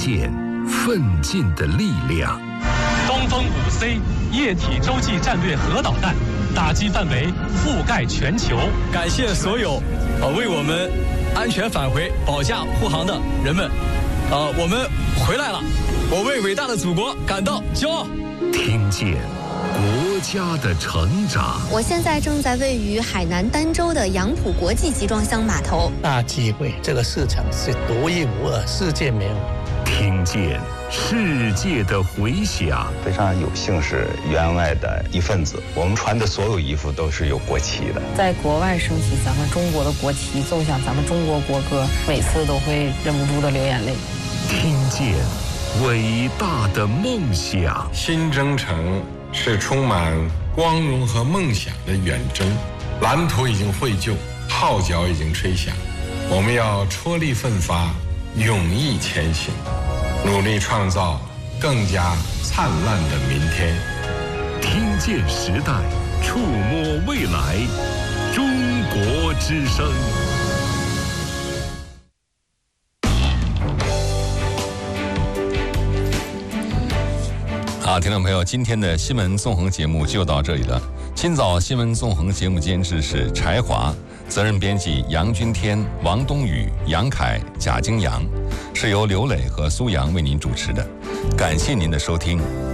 见奋进的力量。 东风5C 液体洲际战略核导弹，打击范围覆盖全球。 感谢所有为我们安全返回、保驾护航的人们。我们回来了，我为伟大的祖国感到骄傲。 听见国家的成长。 我现在正在位于海南儋州的杨浦国际集装箱码头。 大机会，这个市场是独一无二，世界没有。 听见世界的回响。 非常有幸是员外的一份子，我们穿的所有衣服都是有国旗的。 在国外升起咱们中国的国旗，奏响咱们中国国歌，每次都会忍不住的流眼泪。 听见伟大的梦想。 新征程是充满光荣和梦想的远征，蓝图已经绘就，号角已经吹响，我们要踔厉奋发，勇毅前行，努力创造更加灿烂的明天。 听见时代，触摸未来，中国之声。 好，听众朋友，今天的新闻纵横节目就到这里了。今早新闻纵横节目监制是柴华，责任编辑杨君天、王冬雨、杨凯、贾京阳，是由刘磊和苏阳为您主持的。感谢您的收听。